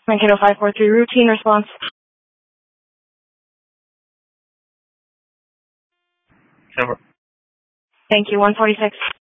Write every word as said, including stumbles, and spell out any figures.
Mankato five four three, routine response. Over. Thank you, one forty-six.